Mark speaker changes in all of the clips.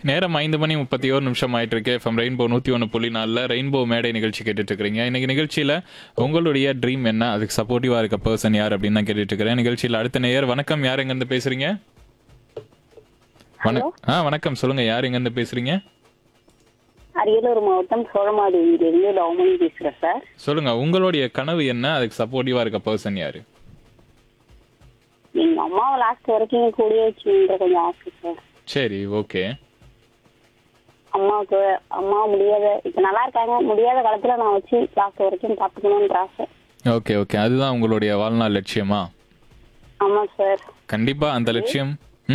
Speaker 1: நேரம் 5:31 ஆயிட்டு இருக்கு. எஃப்எம் ரெயின்போ 101.4 ரெயின்போ மேடை நிகழ்ச்சி கேட்டுட்டு இருக்கிறீங்க. இன்னைக்கு நிகழ்ச்சியில உங்களுடைய ட்ரீம் என்ன, அதுக்கு சப்போர்ட்டிவா இருக்க பர்சன் யார் அப்படின்னு தான் கேட்டுட்டு இருக்கிறேன். நிகழ்ச்சியில் அடுத்த நேயர். வணக்கம், யார் எங்க இருந்து பேசுறீங்க?
Speaker 2: ஹலோ,
Speaker 1: வணக்கம், சொல்லுங்க, யார் எங்க இருந்து பேசுறீங்க?
Speaker 2: அரியலூர் மாவட்டம் சோழமாதேவியிலிருந்து டவுமணி பேசுறேன் சார்.
Speaker 1: சொல்லுங்க, உங்களுடைய கனவு என்ன, அதுக்கு சப்போர்ட்டிவா இருக்க பர்சன் யாரு?
Speaker 2: எங்க அம்மாவை லாஸ்ட் வரைக்கும் கூடயே வச்சுன்ற கொஞ்சம் ஆசை சார்.
Speaker 1: சரி, ஓகே.
Speaker 2: அம்மாவுக்கு அம்மா முடியாத இப்ப நல்லா இருக்காங்க, முடியாத காலத்துல நான் வச்சு லாஸ்ட் வரைக்கும் பாத்துக்கணும்ன்ற ஆசை.
Speaker 1: ஓகே ஓகே, அதுதான் உங்களுடைய வாழ்நாள் லட்சியமா?
Speaker 2: ஆமா சார்.
Speaker 1: கண்டிப்பா அந்த லட்சியம்.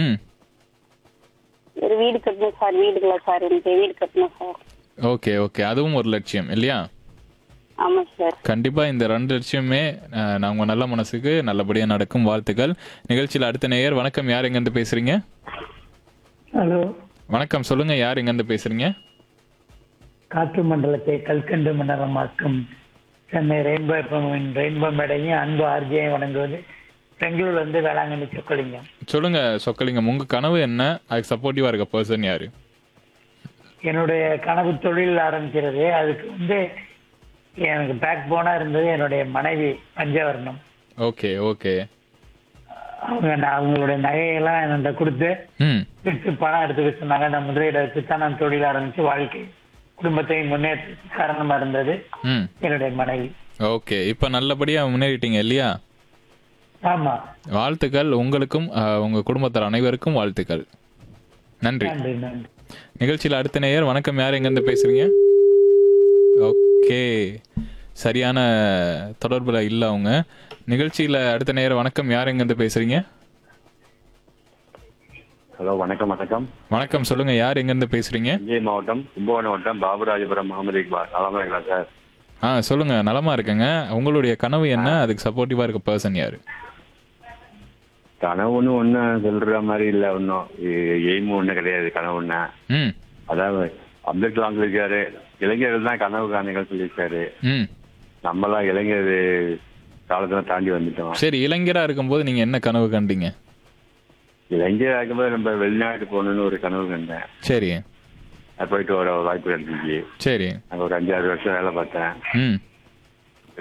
Speaker 2: ஒரு வீடு கட்டணும் சார். வீடுங்களா சார்? எனக்கு வீடு கட்டணும் சார்.
Speaker 1: ஓகே ஓகே, அதுவும் ஒரு லட்சியம் இல்லையா?
Speaker 2: ஆமா சார்.
Speaker 1: கண்டிப்பா இந்த 2 லட்சியமே நான் உங்க நல்ல மனசுக்கு நல்லபடியா நடக்கும். வாழ்த்துக்கள். நிகழ்ச்சியில் அடுத்த நேயர். வணக்கம், யார் எங்க இருந்து பேசுறீங்க?
Speaker 3: ஹலோ,
Speaker 1: வணக்கம், சொல்லுங்க, யார் எங்க இருந்து பேசுறீங்க?
Speaker 3: காற்று மண்டலத்தை கல்கண்டு மண்டலமாக்கும் சென்னை ரெயின்போ மேடையும் அன்பு ஆர்ஜியை வணங்குவது பெங்களூர்ல இருந்து வேளாங்கண்ணி சொக்கலிங்கம்.
Speaker 1: சொல்லுங்க சொக்கலிங்கம், உங்க கனவு என்ன, அதுக்கு சப்போர்ட்டிவா இருக்க பர்சன் யாரு?
Speaker 3: என்னுடைய கனவு தொழில் ஆரம்பிக்கிறது. அதுக்கு எனக்கு பேக் போனா இருந்தது என்னுடைய மனைவி பஞ்சவர்ணம்.
Speaker 1: Okay okay.
Speaker 3: அவங்களுடைய நகையெல்லாம் என்கிட்ட கொடுத்து விற்று பணம் எடுத்துக்க சொன்னாங்க. நான் முதலீடு வச்சு தான் நான் தொழில் ஆரம்பிச்சு வாழ்க்கை குடும்பத்தையும் முன்னேற்ற காரணமா இருந்தது என்னுடைய மனைவி.
Speaker 1: ஓகே, இப்ப நல்லபடியா முன்னேறிட்டீங்க இல்லையா?
Speaker 3: ஆமா,
Speaker 1: வாழ்த்துக்கள். உங்களுக்கும் உங்க குடும்பத்தார் அனைவருக்கும் வாழ்த்துக்கள். நன்றி.
Speaker 3: நன்றி நன்றி.
Speaker 1: நிகழ்ச்சியில் அடுத்த நேயர். வணக்கம், யார் எங்க இருந்து பேசுறீங்க? ஓகே, சரியான தொடர்புல இல்ல அவங்க. நிகழ்ச்சியில அடுத்த நேயர். வணக்கம், யார் எங்க இருந்து பேசுறீங்க?
Speaker 4: ஹலோ, வணக்கம். வணக்கம்
Speaker 1: வணக்கம், சொல்லுங்க, யார் எங்க இருந்து பேசுறீங்க?
Speaker 4: தஞ்சை மாவட்டம் கும்பகோணம் வட்டம் பாபுராஜபுரம் முகமது இக்பால். நலமா இருக்கா சார்?
Speaker 1: சொல்லுங்க, நலமா இருக்கங்க. உங்களுடைய கனவு என்ன, அதுக்கு சப்போர்ட்டிவா இருக்க பர்சன் யாரு?
Speaker 4: கனவுன்னு ஒன்னும் சொல்ற மாதிரி இல்ல, ஒன்னும் எய்மும் ஒன்றும் கிடையாது. கனவு ஒண்ணு அதாவது அப்துல் கலாம் இருக்காரு, இளைஞர்கள் தான் கனவு காணுங்கள் சொல்லியிருக்காரு. நம்மளாம் இளைஞர் காலத்துல தாண்டி வந்துட்டோம்.
Speaker 1: சரி, இளைஞரா இருக்கும்போது நீங்க என்ன கனவு கண்டீங்க?
Speaker 4: இளைஞரா இருக்கும்போது நம்ம வெளிநாட்டு போகணும்னு ஒரு கனவு கண்டேன்.
Speaker 1: சரி,
Speaker 4: போயிட்டு ஒரு வாய்ப்பு கிடைச்சிச்சு.
Speaker 1: சரி,
Speaker 4: அங்க ஒரு 5-6 வருஷம் வேலை பார்த்தேன்.